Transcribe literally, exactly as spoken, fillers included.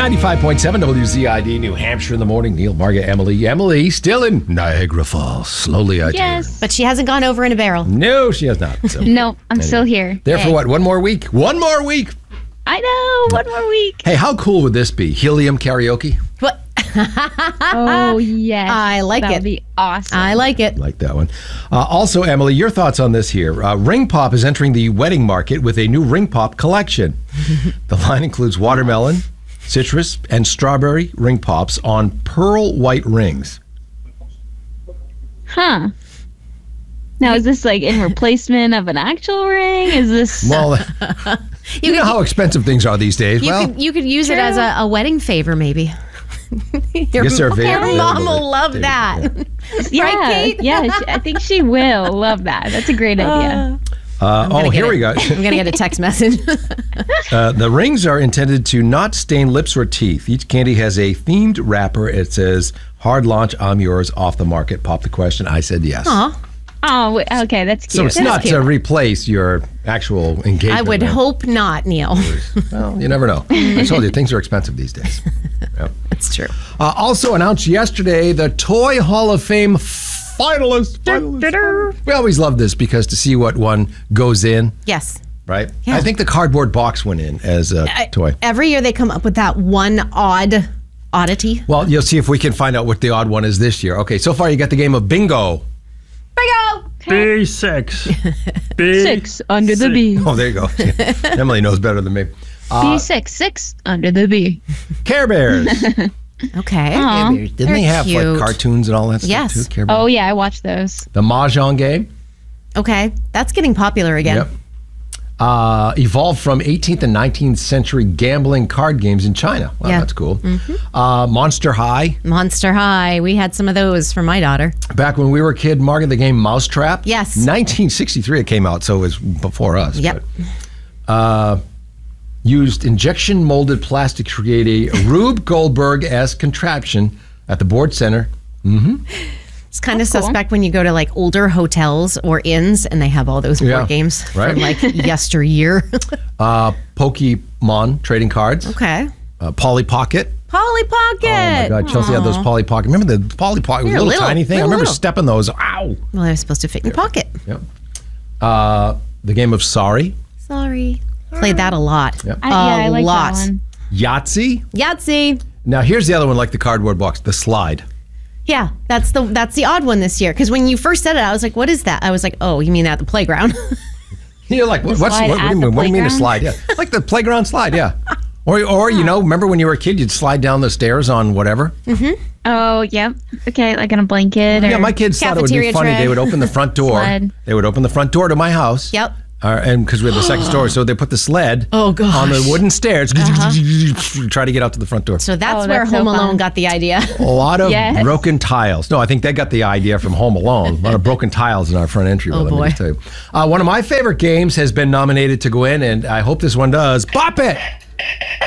ninety-five point seven W Z I D, New Hampshire in the morning. Neil, Marga, Emily. Emily, still in Niagara Falls. Slowly, I Yes. But she hasn't gone over in a barrel. No, she has not. So. No, I'm Anyway. still here. There for what? One more week? One more week. I know. One more week. Hey, how cool would this be? Helium karaoke? What? Oh, yes. I like that it. would be awesome. I like it. Like that one. Uh, also, Emily, your thoughts on this here. Uh, Ring Pop is entering the wedding market with a new Ring Pop collection. The line includes watermelon, citrus, and strawberry Ring Pops on pearl white rings. Huh. Now, is this like in replacement of an actual ring? Is this... Well, you, know how expensive things are these days. You, well, could, you could use it as a, a wedding favor, maybe. Your, guess they're available. your mom will love that. yeah, Right, Kate? yeah, she- I think she will love that. That's a great idea. uh, oh, gonna here get we it. go. I'm going to get a text message. Uh, the rings are intended to not stain lips or teeth. Each candy has a themed wrapper. It says, hard launch, I'm yours, off the market. Pop the question. I said yes. Aw. Oh, wait, okay, that's cute. So it's That is not cute. to replace your actual engagement. I would ring. hope not, Neil. Well, you never know. I told you, things are expensive these days. Yep. That's true. Uh, also announced yesterday, the Toy Hall of Fame finalists. finalists. We always love this because to see what one goes in, Yes. right? Yeah. I think the cardboard box went in as a I- toy. Every year they come up with that one odd oddity. Well, you'll see if we can find out what the odd one is this year. Okay, so far you got the game of bingo. Bingo! B six. B Six under the B. Oh, there you go. Emily knows better than me. B six, six under the B. Care Bears. Okay. Aw. Didn't They're they have cute. like cartoons and all that Yes. stuff too? Care Bears? Oh, yeah, I watched those. The Mahjong game. Okay. That's getting popular again. Yep. Uh, evolved from eighteenth and nineteenth century gambling card games in China. Wow, Yeah. that's cool. Uh, Monster High. Monster High. We had some of those for my daughter. Back when we were a kid, Margaret, the game Mousetrap. Yes. nineteen sixty-three it came out, so it was before us. Yep. but, uh, used injection molded plastic to create a Rube Goldberg-esque contraption at the Board Center. It's kind of cool. suspect when you go to like older hotels or inns and they have all those board Yeah, games right. from like yesteryear. Uh, Pokemon trading cards. Okay. Uh, Polly Pocket. Polly Pocket. Oh my God, Chelsea had those Polly Pocket. Remember the Polly Pocket? It was a They're little, little. tiny thing. I They're remember little. stepping those. Ow. Well, they're supposed to fit in your pocket. Yep. Uh, the game of Sorry. Sorry. Played that a lot. Yep. I, yeah, A I like lot. that one. Yahtzee. Yahtzee. Now here's the other one, like the cardboard box, the slide. Yeah, that's the that's the odd one this year. Because when you first said it, I was like, "What is that?" I was like, "Oh, you mean at the playground?" You're like, what, what's slide what, what do at you the mean? What do you mean a playground? slide? Yeah, like the playground slide. Yeah. Or, or you know, remember when you were a kid, you'd slide down the stairs on whatever. Oh, yep. Okay, like on a blanket. Or... Yeah, my kids thought it would be Cafeteria funny. tray. They would open the front door. Sled. They would open the front door to my house. Yep. Uh, and because we had the second story, so they put the sled Oh, gosh. on the wooden stairs. Try to get out to the front door. So that's Oh, where that's so Home Alone fun. got the idea. A lot of Yes. broken tiles. No, I think they got the idea from Home Alone. A lot of broken tiles in our front entry. Oh, let me boy. just tell you. Uh, one of my favorite games has been nominated to go in, and I hope this one does. Bop It!